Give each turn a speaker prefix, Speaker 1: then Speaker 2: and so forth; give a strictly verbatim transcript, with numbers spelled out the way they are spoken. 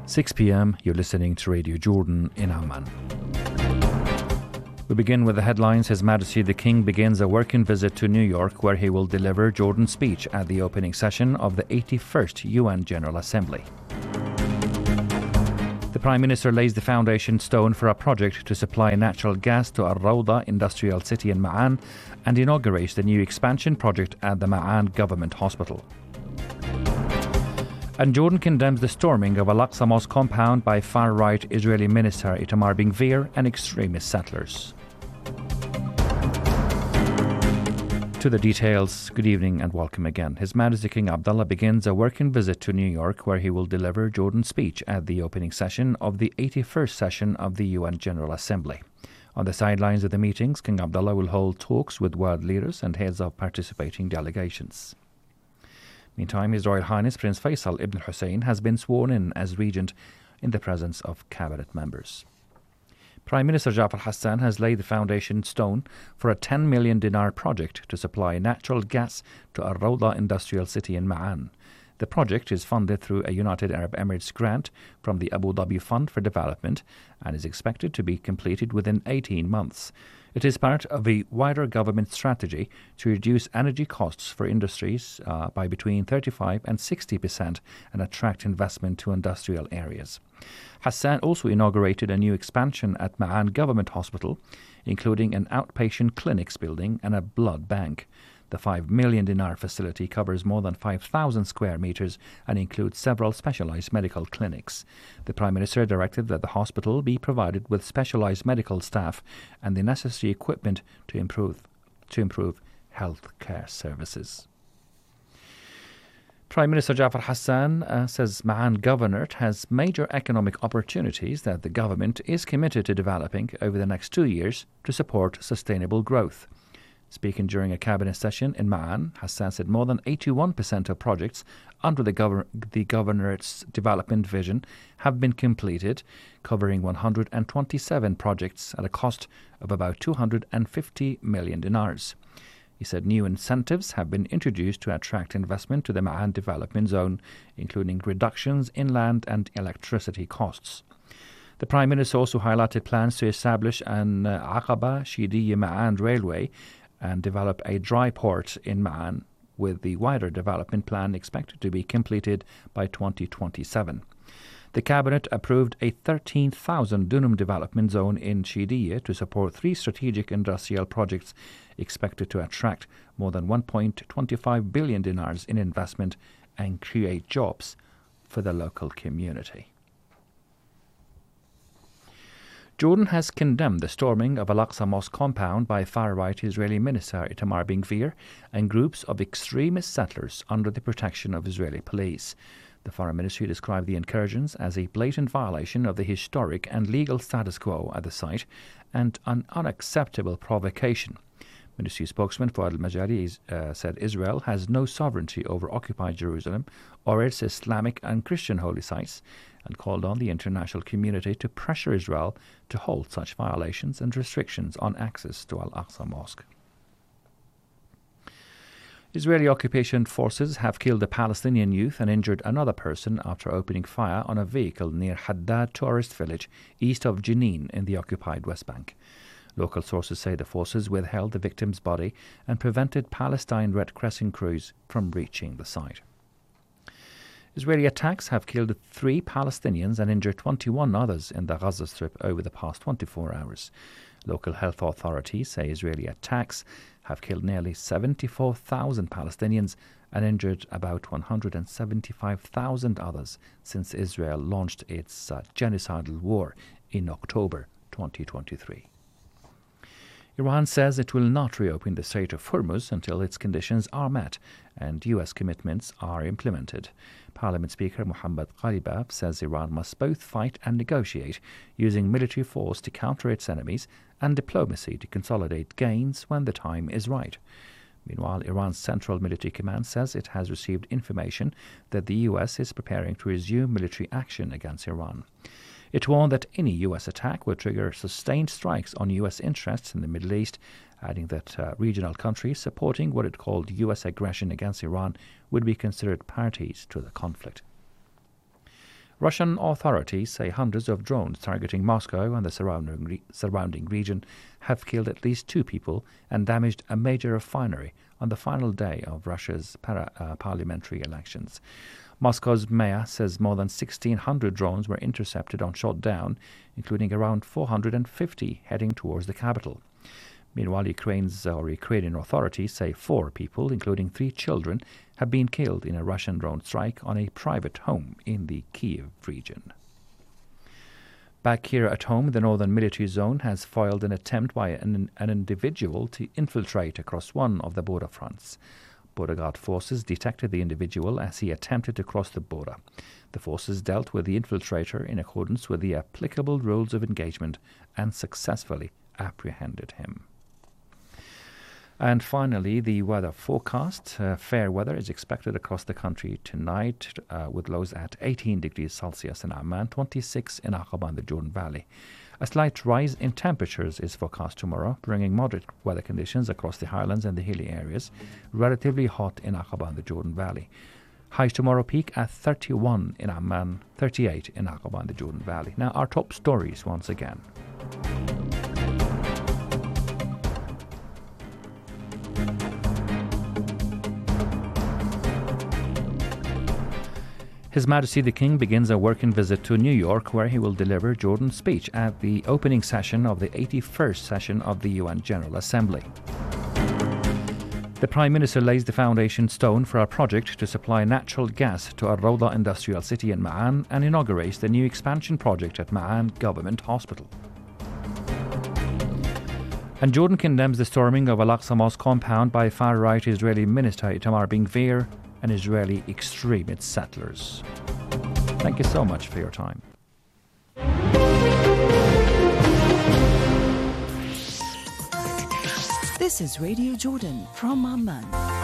Speaker 1: six p.m. You're listening to Radio Jordan in Amman. We begin with the headlines. His Majesty the King begins a working visit to New York, where he will deliver Jordan's speech at the opening session of the eighty-first U N General Assembly. The Prime Minister lays the foundation stone for a project to supply natural gas to Al Rawda industrial city in Ma'an and inaugurates the new expansion project at the Ma'an Government Hospital. And Jordan condemns the storming of Al-Aqsa Mosque compound by far-right Israeli Minister Itamar Ben-Gvir and extremist settlers. To the details, good evening and welcome again. His Majesty King Abdullah begins a working visit to New York, where he will deliver Jordan's speech at the opening session of the eighty-first session of the U N General Assembly. On the sidelines of the meetings, King Abdullah will hold talks with world leaders and heads of participating delegations. Meantime, His Royal Highness Prince Faisal Ibn Hussein has been sworn in as regent in the presence of cabinet members. Prime Minister Jafar Hassan has laid the foundation stone for a ten million dinar project to supply natural gas to Al Rawda industrial city in Ma'an. The project is funded through a United Arab Emirates grant from the Abu Dhabi Fund for Development and is expected to be completed within eighteen months. It is part of a wider government strategy to reduce energy costs for industries uh, by between thirty-five and sixty percent and attract investment to industrial areas. Hassan also inaugurated a new expansion at Ma'an Government Hospital, including an outpatient clinics building and a blood bank. The five million dinar facility covers more than five thousand square meters and includes several specialized medical clinics. The Prime Minister directed that the hospital be provided with specialized medical staff and the necessary equipment to improve to improve health care services. Prime Minister Jafar Hassan uh, says Ma'an Governorate has major economic opportunities that the government is committed to developing over the next two years to support sustainable growth. Speaking during a cabinet session in Ma'an, Hassan said more than eighty-one percent of projects under the, govern- the governorate's development vision have been completed, covering one hundred twenty-seven projects at a cost of about two hundred fifty million dinars. He said new incentives have been introduced to attract investment to the Ma'an development zone, including reductions in land and electricity costs. The Prime Minister also highlighted plans to establish an uh, Aqaba Shidiya Ma'an railway and develop a dry port in Ma'an, with the wider development plan expected to be completed by twenty twenty-seven. The Cabinet approved a thirteen thousand dunum development zone in Shidiya to support three strategic industrial projects expected to attract more than one point two five billion dinars in investment and create jobs for the local community. Jordan has condemned the storming of Al-Aqsa Mosque compound by far-right Israeli Minister Itamar Ben-Gvir and groups of extremist settlers under the protection of Israeli police. The Foreign Ministry described the incursions as a blatant violation of the historic and legal status quo at the site and an unacceptable provocation. Ministry spokesman Fouad al-Majali uh, said Israel has no sovereignty over occupied Jerusalem or its Islamic and Christian holy sites, and called on the international community to pressure Israel to halt such violations and restrictions on access to Al-Aqsa Mosque. Israeli occupation forces have killed a Palestinian youth and injured another person after opening fire on a vehicle near Haddad tourist village east of Jenin in the occupied West Bank. Local sources say the forces withheld the victim's body and prevented Palestine Red Crescent crews from reaching the site. Israeli attacks have killed three Palestinians and injured twenty-one others in the Gaza Strip over the past twenty-four hours. Local health authorities say Israeli attacks have killed nearly seventy-four thousand Palestinians and injured about one hundred seventy-five thousand others since Israel launched its uh, genocidal war in October twenty twenty-three. Iran says it will not reopen the Strait of Hormuz until its conditions are met and U S commitments are implemented. Parliament Speaker Mohammad Ghalibaf says Iran must both fight and negotiate, using military force to counter its enemies and diplomacy to consolidate gains when the time is right. Meanwhile, Iran's Central Military Command says it has received information that the U S is preparing to resume military action against Iran. It warned that any U S attack would trigger sustained strikes on U S interests in the Middle East, adding that uh, regional countries supporting what it called U S aggression against Iran would be considered parties to the conflict. Russian authorities say hundreds of drones targeting Moscow and the surrounding, re- surrounding region have killed at least two people and damaged a major refinery on the final day of Russia's para, uh, parliamentary elections. Moscow's mayor says more than sixteen hundred drones were intercepted and shot down, including around four hundred fifty heading towards the capital. Meanwhile, Ukraine's or Ukrainian authorities say four people, including three children, have been killed in a Russian drone strike on a private home in the Kiev region. Back here at home, the Northern Military Zone has foiled an attempt by an, an individual to infiltrate across one of the border fronts. Border Guard forces detected the individual as he attempted to cross the border. The forces dealt with the infiltrator in accordance with the applicable rules of engagement and successfully apprehended him. And finally, the weather forecast. Uh, fair weather is expected across the country tonight, uh, with lows at eighteen degrees Celsius in Amman, twenty-six in Aqaba and the Jordan Valley. A slight rise in temperatures is forecast tomorrow, bringing moderate weather conditions across the highlands and the hilly areas, relatively hot in Aqaba and the Jordan Valley. Highs tomorrow peak at thirty-one in Amman, thirty-eight in Aqaba and the Jordan Valley. Now, our top stories once again. His Majesty the King begins a working visit to New York, where he will deliver Jordan's speech at the opening session of the eighty-first session of the U N General Assembly. The Prime Minister lays the foundation stone for a project to supply natural gas to Al Rawda Industrial City in Ma'an and inaugurates the new expansion project at Ma'an Government Hospital. And Jordan condemns the storming of Al-Aqsa Mosque compound by far-right Israeli Minister Itamar Ben-Gvir and Israeli extremist settlers. Thank you so much for your time.
Speaker 2: This is Radio Jordan from Amman.